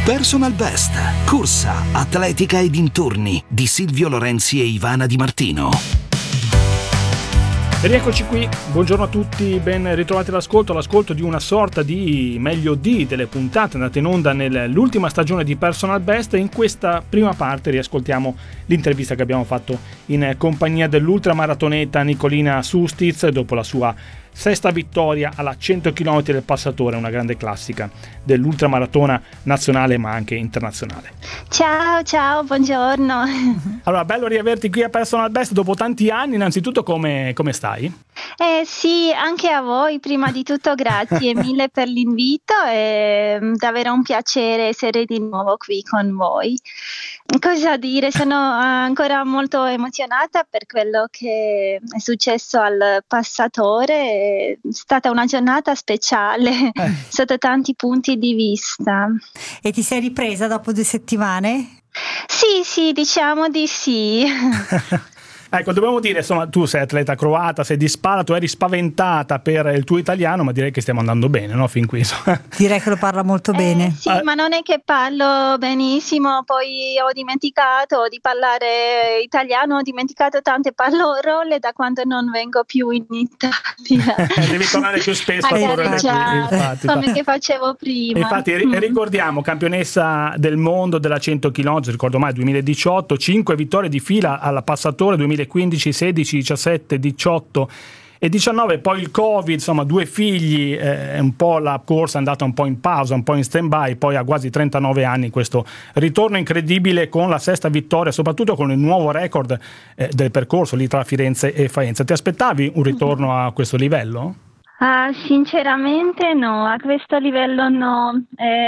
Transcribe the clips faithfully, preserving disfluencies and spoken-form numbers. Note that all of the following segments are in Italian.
Personal Best, corsa, atletica e dintorni di Silvio Lorenzi e Ivana Di Martino. E rieccoci qui, buongiorno a tutti, ben ritrovati all'ascolto, all'ascolto di una sorta di meglio di delle puntate andate in onda nell'ultima stagione di Personal Best. E in questa prima parte riascoltiamo l'intervista che abbiamo fatto in compagnia dell'ultramaratoneta Nicolina Sustiz dopo la sua sesta vittoria alla cento chilometri del Passatore, una grande classica dell'ultramaratona nazionale ma anche internazionale. Ciao, ciao, buongiorno. Allora, bello riaverti qui a Personal Best dopo tanti anni. Innanzitutto come, come stai? Eh sì, anche a voi, prima di tutto grazie mille per l'invito, è davvero un piacere essere di nuovo qui con voi. Cosa dire, sono ancora molto emozionata per quello che è successo al Passatore, è stata una giornata speciale eh. sotto tanti punti di vista. E ti sei ripresa dopo due settimane? Sì, sì, diciamo di sì. Ecco, dobbiamo dire, insomma, tu sei atleta croata, sei di Spara, tu eri spaventata per il tuo italiano, ma direi che stiamo andando bene, no? Fin qui. Direi che lo parla molto eh, bene. Sì, ah. ma non è che parlo benissimo, poi ho dimenticato di parlare italiano, ho dimenticato tante parole da quando non vengo più in Italia. Devi tornare più spesso a correre qui, infatti, come che facevo prima. Infatti mm. ricordiamo, campionessa del mondo della cento chilometri, ricordo mai, duemiladiciotto, cinque vittorie di fila alla Passatore, duemilaquindici, sedici, diciassette, diciotto e diciannove, poi il Covid, insomma due figli, eh, un po' la corsa è andata un po' in pausa, un po' in stand-by, poi a quasi trentanove anni questo ritorno incredibile con la sesta vittoria, soprattutto con il nuovo record eh, del percorso lì tra Firenze e Faenza. Ti aspettavi un ritorno a questo livello? Ah, sinceramente no, a questo livello no. Eh,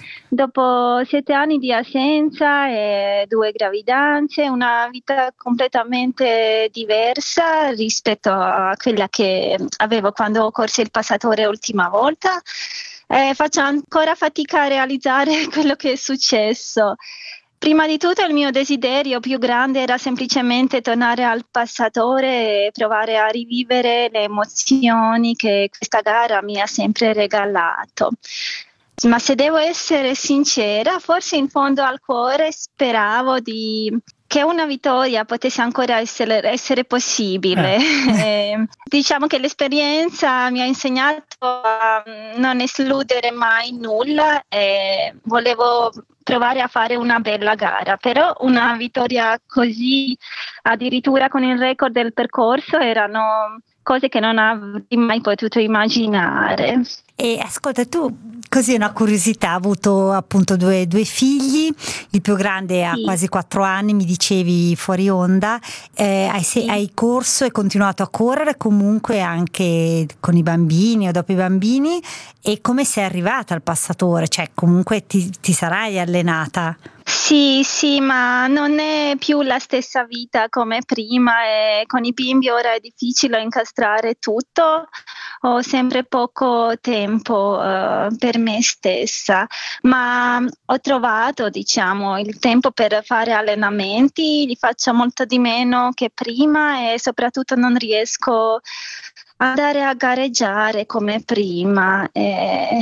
dopo sette anni di assenza e due gravidanze, una vita completamente diversa rispetto a quella che avevo quando ho corso il Passatore l'ultima volta, eh, faccio ancora fatica a realizzare quello che è successo. Prima di tutto il mio desiderio più grande era semplicemente tornare al Passatore e provare a rivivere le emozioni che questa gara mi ha sempre regalato. Ma se devo essere sincera, forse in fondo al cuore speravo di che una vittoria potesse ancora essere, essere possibile. Eh. Eh, diciamo che l'esperienza mi ha insegnato a non escludere mai nulla e volevo provare a fare una bella gara, però una vittoria così, addirittura con il record del percorso, erano cose che non avrei mai potuto immaginare. E ascolta, tu, così una curiosità, ha avuto appunto due, due figli, il più grande ha sì. quasi quattro anni, mi dicevi fuori onda, eh, hai, sì. hai corso e continuato a correre comunque anche con i bambini o dopo i bambini, e come sei arrivata al Passatore? Cioè comunque ti, ti sarai allenata? Sì, sì, ma non è più la stessa vita come prima e con i bimbi ora è difficile incastrare tutto, ho sempre poco tempo uh, per me stessa, ma ho trovato, diciamo, il tempo per fare allenamenti, li faccio molto di meno che prima e soprattutto non riesco ad andare a gareggiare come prima. E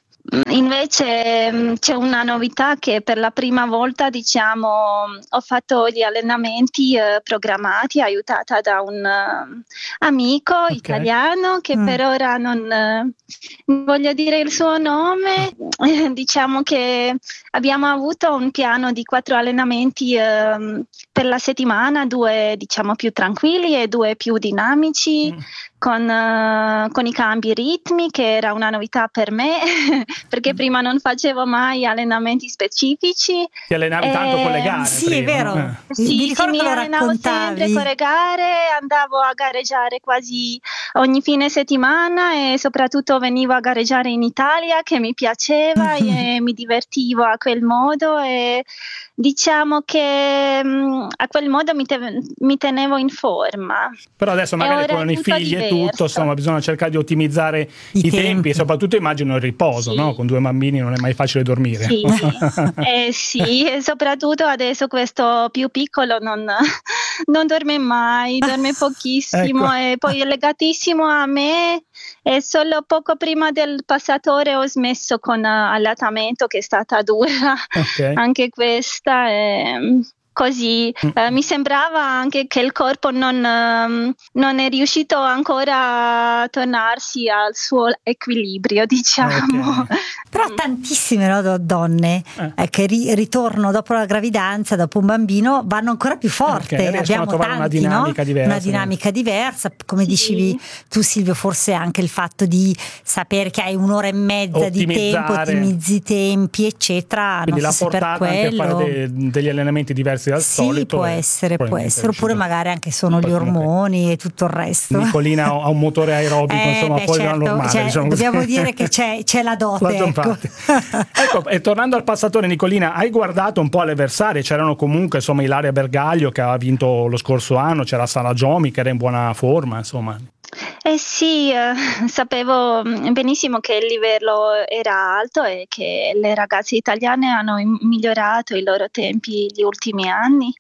invece c'è una novità che per la prima volta, diciamo, ho fatto gli allenamenti eh, programmati, aiutata da un uh, amico okay. italiano che mm. per ora non eh, voglio dire il suo nome. Eh, diciamo che abbiamo avuto un piano di quattro allenamenti eh, per la settimana, due diciamo più tranquilli e due più dinamici. Mm. Con, uh, con i cambi ritmi, che era una novità per me perché prima non facevo mai allenamenti specifici. Ti allenavi eh, tanto con le gare? Sì, prima, è vero. No? Eh. Sì, mi, sì, mi allenavo sempre con le gare, andavo a gareggiare quasi ogni fine settimana e soprattutto venivo a gareggiare in Italia, che mi piaceva e mi divertivo a quel modo, e diciamo che mh, a quel modo mi, te- mi tenevo in forma. Però adesso magari ora con è i tutto figli e diverso. tutto, insomma, bisogna cercare di ottimizzare I i, tempi. tempi. E soprattutto immagino il riposo, Sì. no? Con due bambini non è mai facile dormire. Sì, eh, sì, e soprattutto adesso questo più piccolo non, non dorme mai, dorme pochissimo, Ecco. e poi è legatissimo a me, e solo poco prima del passatore ho smesso con uh, allattamento, che è stata dura Ok. anche questa. E, così eh, mi sembrava anche che il corpo non, ehm, non è riuscito ancora a tornarsi al suo equilibrio, diciamo. Ok. Però tantissime, no, do- donne Eh. eh, che ri- ritornano dopo la gravidanza, dopo un bambino, vanno ancora più forte. Ok, riescono Abbiamo a trovare tanti, una dinamica no? diversa. Una dinamica diversa. Come Sì. dicevi tu, Silvio, forse anche il fatto di sapere che hai un'ora e mezza di tempo, Ottimizzare. ottimizzi i tempi, eccetera. Quindi non l'ha so se per portata anche a fare quello. de- degli allenamenti diversi dal Sì, solito. può e essere, può probabilmente essere, è oppure riuscito. magari anche sono Poi gli comunque ormoni e tutto il resto. Nicolina ha un motore aerobico, Eh, insomma, beh, poi certo, normale. cioè, diciamo così. dobbiamo dire che c'è, c'è la dote. La Ecco. infatti. Ecco, e tornando al passatore, Nicolina, hai guardato un po' alle avversarie? C'erano comunque, insomma, Ilaria Bergaglio che ha vinto lo scorso anno, c'era Sara Giomi che era in buona forma, insomma. Eh sì, eh, sapevo mm, benissimo che il livello era alto e che le ragazze italiane hanno im- migliorato i loro tempi negli ultimi anni.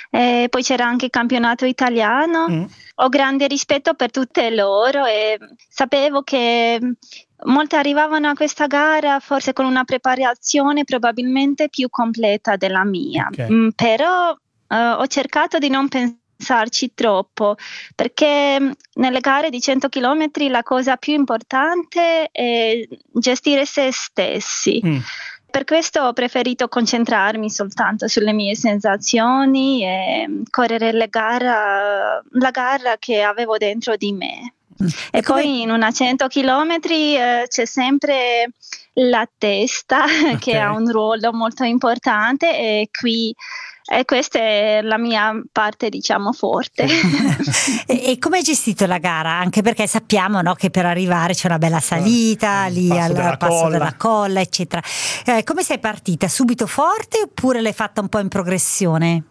E poi c'era anche il campionato italiano. Mm. Ho grande rispetto per tutte loro e sapevo che molte arrivavano a questa gara forse con una preparazione probabilmente più completa della mia. Ok. Mm, però eh, ho cercato di non pensarci troppo, perché mh, nelle gare di cento chilometri la cosa più importante è gestire se stessi. Mm. Per questo ho preferito concentrarmi soltanto sulle mie sensazioni e mh, correre le gara, la gara che avevo dentro di me. E come- poi in una cento chilometri eh, c'è sempre la testa che Ok. ha un ruolo molto importante, e qui e questa è la mia parte, diciamo, forte. E, e come hai gestito la gara? Anche perché sappiamo, no, che per arrivare c'è una bella salita il lì passo al della passo colla. della colla, eccetera. Eh, come sei partita? Subito forte oppure l'hai fatta un po' in progressione?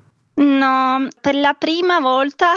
No, per la prima volta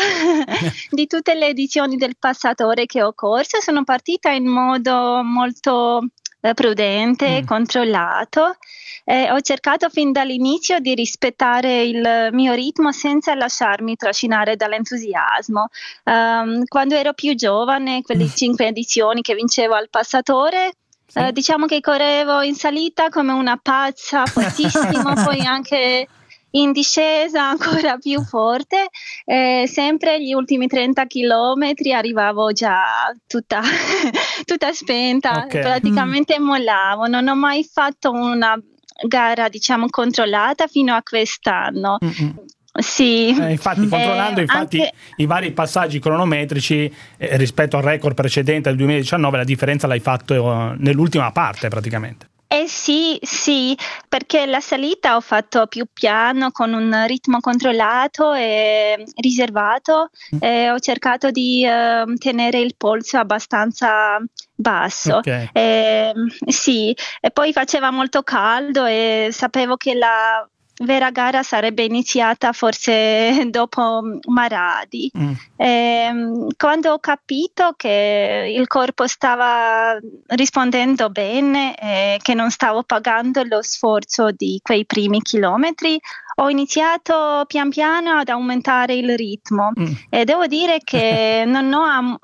di tutte le edizioni del passatore che ho corso sono partita in modo molto eh, prudente, Mm. controllato. Eh, ho cercato fin dall'inizio di rispettare il mio ritmo senza lasciarmi trascinare dall'entusiasmo. Um, quando ero più giovane, quelle cinque edizioni che vincevo al passatore, Sì. eh, diciamo che correvo in salita come una pazza, fortissimo, poi anche in discesa ancora più forte. Eh, sempre gli ultimi trenta chilometri arrivavo già tutta, tutta spenta, Ok. praticamente mollavo. Non ho mai fatto una gara, diciamo, controllata fino a quest'anno. Mm-mm. Sì. Eh, infatti, controllando Eh, infatti anche- i vari passaggi cronometrici eh, rispetto al record precedente del duemiladiciannove, la differenza l'hai fatto eh, nell'ultima parte praticamente. Eh sì, sì, perché la salita ho fatto più piano, con un ritmo controllato e riservato, e ho cercato di eh, tenere il polso abbastanza basso. Ok. Eh, sì, e poi faceva molto caldo e sapevo che la vera gara sarebbe iniziata forse dopo Maradi. Mm. Ehm, quando ho capito che il corpo stava rispondendo bene e che non stavo pagando lo sforzo di quei primi chilometri, ho iniziato pian piano ad aumentare il ritmo. Mm. E devo dire che non ho am-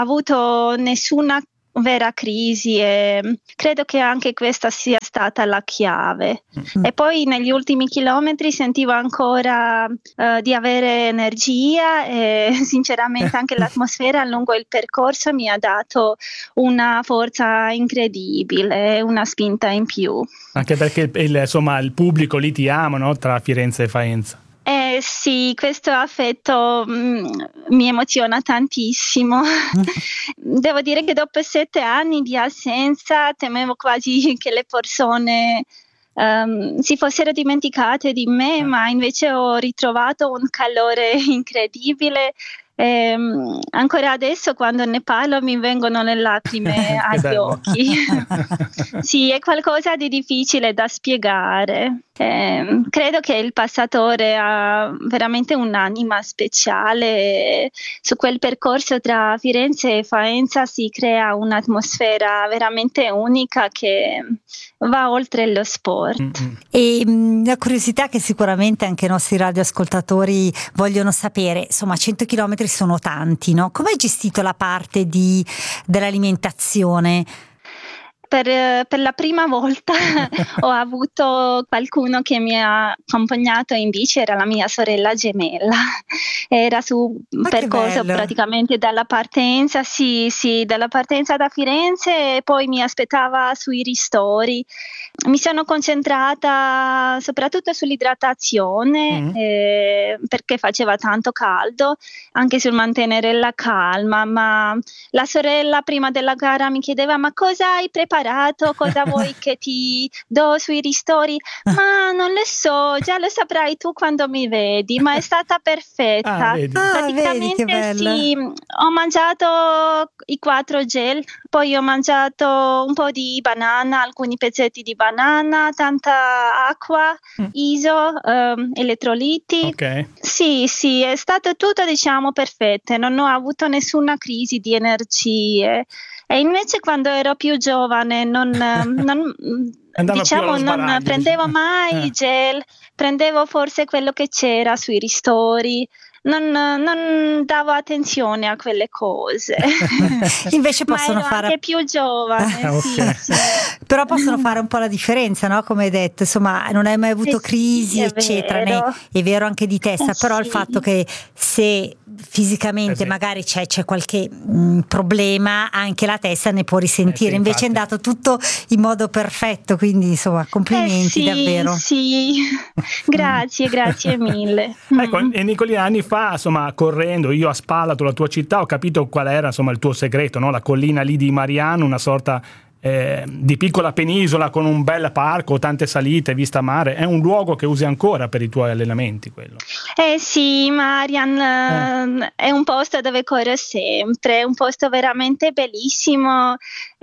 avuto nessuna vera crisi, e credo che anche questa sia stata la chiave. Mm. E poi negli ultimi chilometri sentivo ancora eh, di avere energia, e sinceramente anche l'atmosfera lungo il percorso mi ha dato una forza incredibile, una spinta in più. Anche perché il, insomma, il pubblico lì ti ama, no? Tra Firenze e Faenza. Eh sì, questo affetto mm, mi emoziona tantissimo. Devo dire che dopo sette anni di assenza temevo quasi che le persone ehm, si fossero dimenticate di me, ma invece ho ritrovato un calore incredibile E, um, ancora adesso quando ne parlo mi vengono le lacrime agli occhi. Sì, è qualcosa di difficile da spiegare. Eh, credo che il passatore ha veramente un'anima speciale. Su quel percorso tra Firenze e Faenza si crea un'atmosfera veramente unica che va oltre lo sport. Mm-hmm. E mh, la curiosità che sicuramente anche i nostri radioascoltatori vogliono sapere, insomma cento chilometri sono tanti, no? Come hai gestito la parte di, dell'alimentazione? Per, per la prima volta ho avuto qualcuno che mi ha accompagnato in bici, era la mia sorella gemella. Era su un ah, percorso praticamente dalla partenza, sì, sì, dalla partenza da Firenze e poi mi aspettava sui ristori. Mi sono concentrata soprattutto sull'idratazione mm. eh, perché faceva tanto caldo, anche sul mantenere la calma, ma la sorella prima della gara mi chiedeva: ma cosa hai preparato, cosa vuoi che ti do sui ristori? Ma non lo so, già lo saprai tu quando mi vedi, ma è stata perfetta. Ah, vedi. Praticamente ah, vedi, sì, ho mangiato i quattro gel, poi ho mangiato un po' di banana, alcuni pezzetti di banana, tanta acqua, mm. iso, um, elettroliti. Okay. Sì, sì, è stato tutto diciamo perfetto, non ho avuto nessuna crisi di energie. E invece quando ero più giovane non, non diciamo non prendevo mai eh. i gel, prendevo forse quello che c'era sui ristori. Non, non davo attenzione a quelle cose. Invece possono ma ero fare anche più giovane. Ah, sì, okay. sì. Però possono fare un po' la differenza, no? Come hai detto, insomma, non hai mai avuto eh crisi, sì, è eccetera, vero. né, è vero anche di testa, eh però sì. il fatto che se fisicamente eh sì. magari c'è, c'è qualche mh, problema, anche la testa ne può risentire. Eh sì, invece infatti. è andato tutto in modo perfetto, quindi insomma complimenti eh sì, davvero. Sì, grazie, grazie mille. Ecco, e Nicolina, anni fa, insomma, correndo, io a Spalato, la tua città, ho capito qual era, insomma, il tuo segreto, no? La collina lì di Mariano, una sorta eh, di piccola penisola con un bel parco, tante salite, vista mare. È un luogo che usi ancora per i tuoi allenamenti, quello? Eh sì, Marian eh. è un posto dove corro sempre, è un posto veramente bellissimo,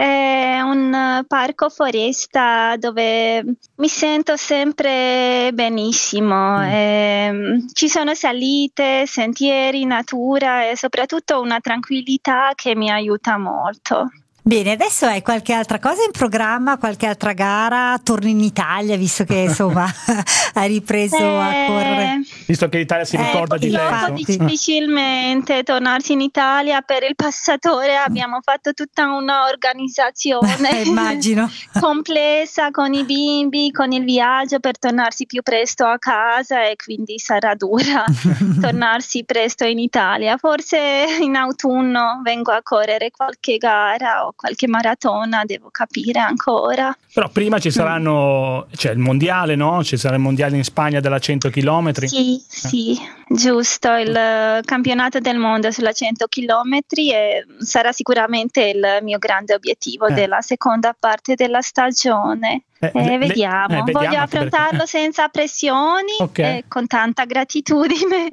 è un parco foresta dove mi sento sempre benissimo. Mm. Eh, ci sono salite, sentieri, natura e soprattutto una tranquillità che mi aiuta molto. Bene, adesso hai qualche altra cosa in programma, qualche altra gara? Torni in Italia, visto che insomma hai ripreso eh, a correre. Visto che l'Italia si ricorda eh, di te. Difficilmente tornarsi in Italia. Per il passatore abbiamo fatto tutta un'organizzazione immagino complessa con i bimbi, con il viaggio per tornarsi più presto a casa e quindi sarà dura tornarsi presto in Italia. Forse in autunno vengo a correre qualche gara o qualche maratona, devo capire ancora. Però prima ci saranno, cioè il mondiale, no? Ci sarà il mondiale in Spagna della cento chilometri. Sì, eh. sì, giusto, il campionato del mondo sulla cento chilometri e sarà sicuramente il mio grande obiettivo eh. della seconda parte della stagione. Eh, eh, le, vediamo. Eh, vediamo, voglio affrontarlo perché... senza pressioni okay. e con tanta gratitudine.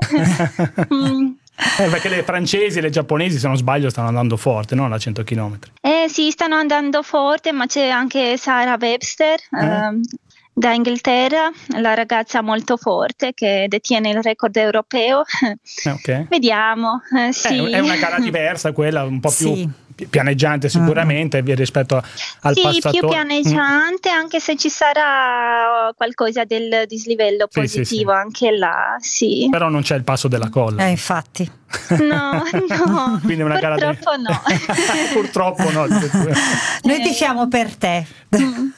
mm. Eh, perché le francesi e le giapponesi, se non sbaglio, stanno andando forte, no? Alla cento chilometri. Eh sì, stanno andando forte, ma c'è anche Sarah Webster eh. ehm, da Inghilterra, la ragazza molto forte che detiene il record europeo. Eh, okay. Vediamo. Eh, sì. eh, è una gara diversa quella, un po' più... Sì. pianeggiante sicuramente mm. rispetto al sì, passatore. Sì, più pianeggiante, mm. anche se ci sarà qualcosa del dislivello sì, positivo sì, sì. anche là, sì. Però non c'è il passo della colla. Eh, infatti. No, no. Quindi è una Purtroppo gara de... no. Purtroppo no. Noi tifiamo per te. Mm.